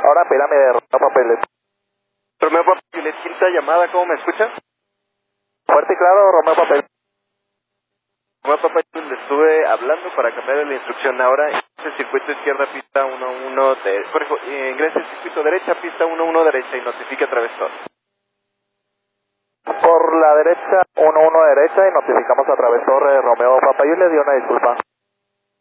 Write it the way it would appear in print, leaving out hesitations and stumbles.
Ahora pirámide, Romeo Papeles. Romeo Papeles, quinta llamada, ¿cómo me escucha? Fuerte y claro, Romeo Papeles. Romeo Papeles, le estuve hablando para cambiar la instrucción. Ahora ingrese circuito izquierda, pista 11, ingrese circuito derecha, pista 11 derecha y notifique a través todo. Por la derecha, 11 derecha y notificamos a través torre Romeo Papayule, dio una disculpa.